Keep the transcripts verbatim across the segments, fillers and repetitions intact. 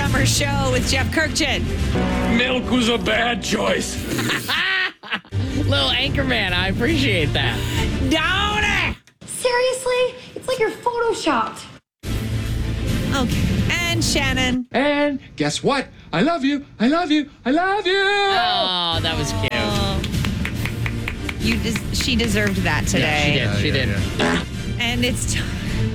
Summer Show with Jeff Kirkchin. Milk was a bad choice. Little Anchorman, I appreciate that. Down it! Seriously? It's like you're photoshopped. Okay. And Shannon. And guess what? I love you. I love you. I love you. Oh, that was cute. Oh, you des- she deserved that today. Yeah, she did. She Yeah, did. yeah, And it's time.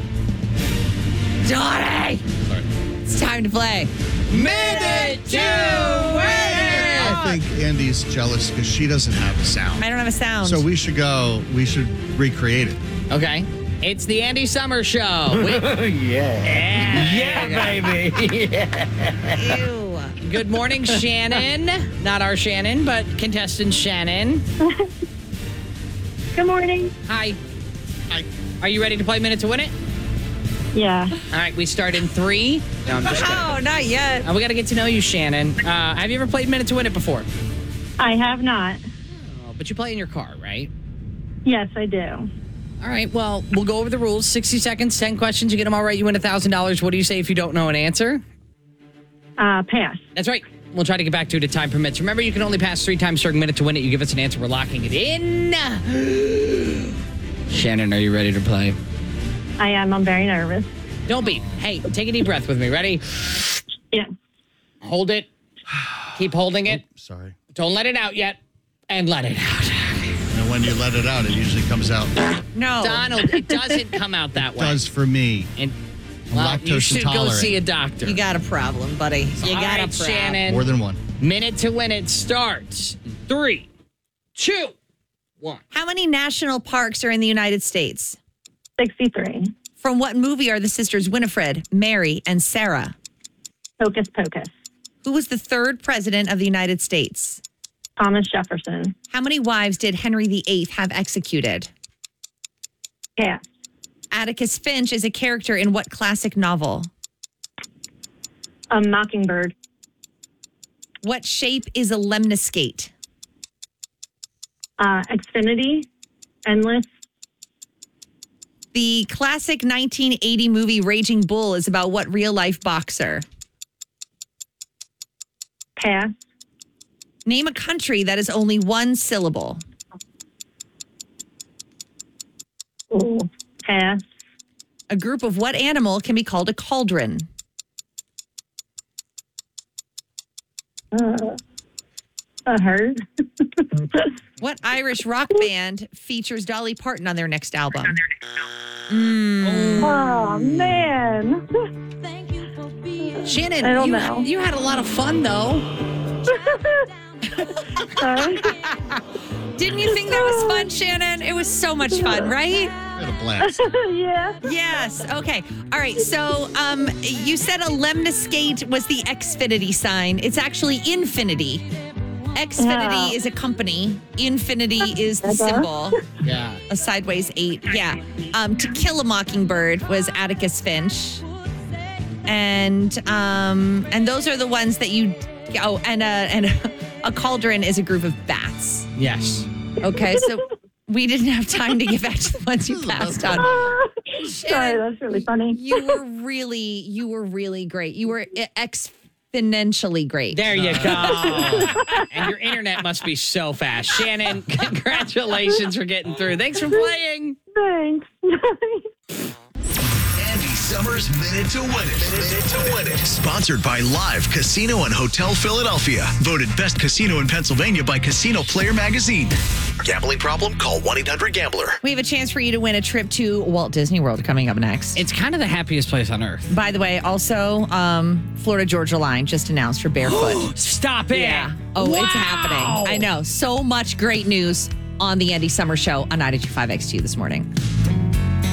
Donnie! It's time to play. Minute to I think Andy's jealous because she doesn't have a sound. I don't have a sound. So we should go, we should recreate it. Okay. It's the Andy Summer Show. We- Yeah. yeah, baby. Ew. Good morning, Shannon. Not our Shannon, but contestant Shannon. Good morning. Hi. Hi. Are you ready to play Minute to Win It? Yeah. All right, we start in three. No, I'm just kidding. Oh, not yet. Uh, we got to get to know you, Shannon. Uh, have you ever played Minute to Win It before? I have not. Oh, but you play in your car, right? Yes, I do. All right, well, we'll go over the rules. sixty seconds, ten questions. You get them all right, you win one thousand dollars. What do you say if you don't know an answer? Uh, pass. That's right. We'll try to get back to it if time permits. Remember, you can only pass three times during Minute to Win It. You give us an answer, we're locking it in. Shannon, are you ready to play? I am. I'm very nervous. Don't be. Hey, take a deep breath with me. Ready? Yeah. Hold it. Keep holding it. Sorry. Don't let it out yet. And let it out. And when you let it out, it usually comes out. No. Donald, it doesn't come out that It way. does for me. And I'm well, you lactose should go intolerant. see a doctor. You got a problem, buddy. You All got right, a problem. Shannon. More than one. Minute to Win It starts. Three, two, one. How many national parks are in the United States? sixty-three. From what movie are the sisters Winifred, Mary, and Sarah? Hocus Pocus. Who was the third president of the United States? Thomas Jefferson. How many wives did Henry the Eighth have executed? Pass. Atticus Finch is a character in what classic novel? A Mockingbird. What shape is a lemniscate? Uh, Xfinity. Endless. The classic nineteen eighty movie Raging Bull is about what real-life boxer? Pass. Name a country that is only one syllable. Ooh. Pass. A group of what animal can be called a cauldron? Uh, a herd. What Irish rock band features Dolly Parton on their next album? Oh, man. Shannon, I don't you, know. you had a lot of fun, though. Sorry. Didn't you think that was fun, Shannon? It was so much fun, right? I had a blast. Yeah. Yes. Okay. All right. So um, you said a lemniscate was the Xfinity sign. It's actually infinity. Xfinity Yeah. is a company. Infinity is the Uh-huh. symbol. Yeah. A sideways eight. Yeah. Um, To Kill a Mockingbird was Atticus Finch. And um, and those are the ones that you. Oh, and a and a cauldron is a group of bats. Yes. Okay, so we didn't have time to get back to the ones you passed on. Sorry, that's really funny. You were really, you were really great. You were exponentially great. There you go. And your internet must be so fast. Shannon, congratulations for getting through. Thanks for playing. Thanks. Andy Summers Minute to Win It. Minute to Win It. Sponsored by Live Casino and Hotel Philadelphia. Voted best casino in Pennsylvania by Casino Player Magazine. Gambling problem? Call one eight hundred gambler. We have a chance for you to win a trip to Walt Disney World coming up next. It's kind of the happiest place on earth. By the way, also, um, Florida Georgia Line just announced for barefoot. Stop it. Yeah. Oh, Wow. it's happening. I know. So much great news on the Andy Summer Show on ninety-two point five X two this morning.